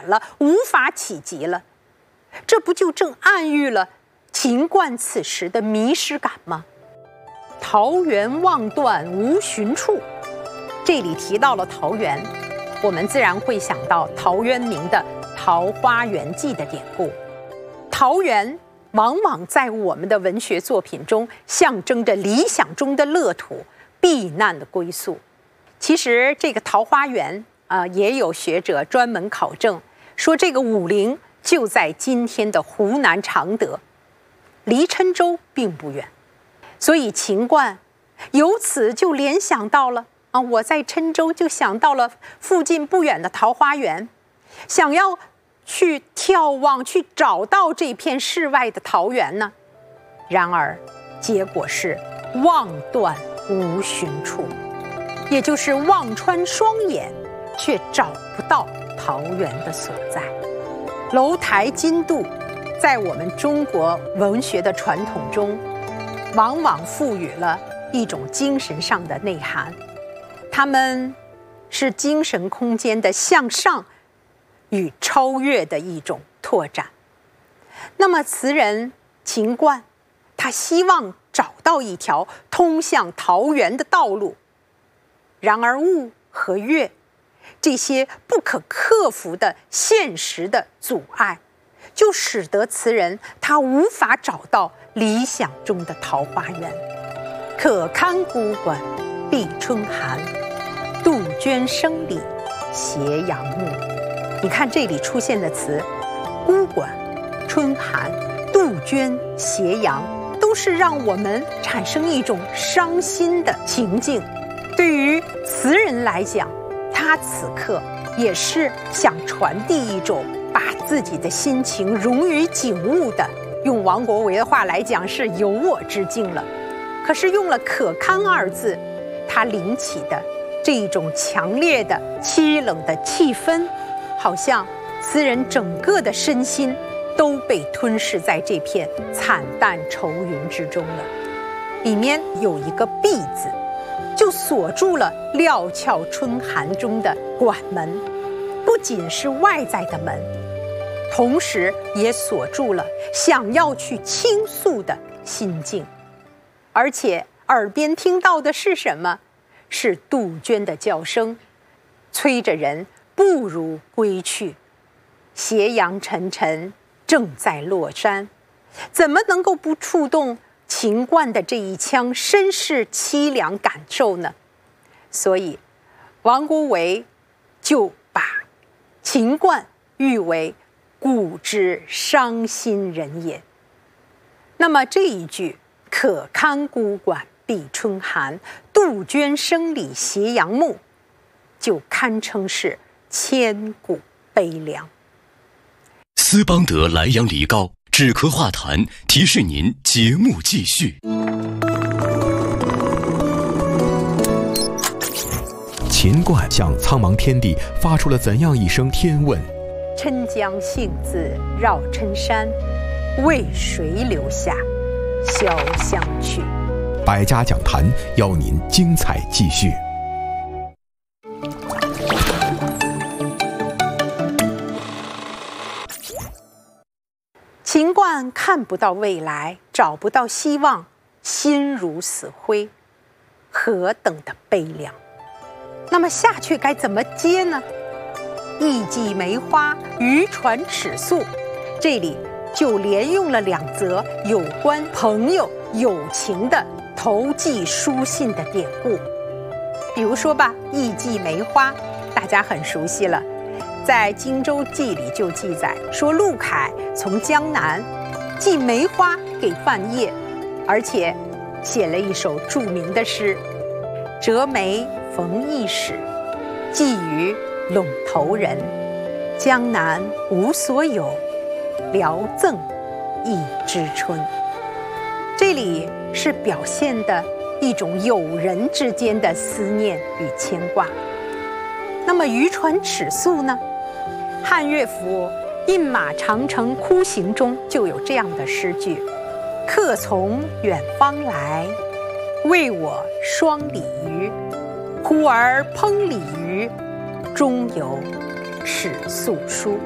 了，无法企及了。这不就正暗喻了秦观此时的迷失感吗？桃源望断无寻处，这里提到了桃源，我们自然会想到陶渊明的《桃花源记》的典故。桃源往往在我们的文学作品中象征着理想中的乐土，避难的归宿。其实这个桃花源也有学者专门考证，说这个武陵就在今天的湖南常德，离郴州并不远。所以秦观由此就联想到了我在郴州就想到了附近不远的桃花源，想要去眺望，去找到这片世外的桃源呢。然而结果是望断无寻处，也就是望穿双眼却找不到桃源的所在。楼台金镀在我们中国文学的传统中往往赋予了一种精神上的内涵，它们是精神空间的向上与超越的一种拓展。那么词人秦观，他希望找到一条通向桃源的道路，然而雾和月这些不可克服的现实的阻碍，就使得词人他无法找到理想中的桃花源。可堪孤馆闭春寒，杜鹃声里斜阳暮。你看这里出现的词，孤馆、春寒、杜鹃、斜阳，都是让我们产生一种伤心的情境。对于词人来讲，他此刻也是想传递一种把自己的心情融于景物的，用王国维的话来讲是有我之境了。可是用了可堪二字，他领起的这一种强烈的凄冷的气氛，好像词人整个的身心都被吞噬在这片惨淡愁云之中了。里面有一个闭字，就锁住了料峭春寒中的馆门，不仅是外在的门，同时也锁住了想要去倾诉的心境。而且耳边听到的是什么？是杜鹃的叫声，催着人不如归去。斜阳沉沉，正在落山，怎么能够不触动秦观的这一腔身世凄凉感受呢？所以王国维就把秦观誉为古之伤心人也。那么这一句可堪孤馆闭春寒，杜鹃声里斜阳暮，就堪称是千古悲凉。 斯邦德莱阳梨膏止咳化痰，提示您节目继续。 秦观向苍茫天地发出了怎样一声天问？ 郴江杏自绕郴山，为谁留下潇湘去？ 百家讲坛邀您精彩继续。 秦观看不到未来，找不到希望，心如死灰，何等的悲凉。那么下去该怎么接呢？艺伎梅花，渔船尺素，这里就连用了两则有关朋友友情的投寄书信的典故。比如说吧，艺伎梅花大家很熟悉了，在《荆州记》里就记载说，陆凯从江南寄梅花给范晔，而且写了一首著名的诗：折梅逢驿使，寄于陇头人。江南无所有，聊赠一枝春。这里是表现的一种友人之间的思念与牵挂。那么渔船尺素呢？汉乐府《饮马长城哭行》中就有这样的诗句：客从远方来，为我双鲤鱼，忽而烹鲤鱼，中有尺素书。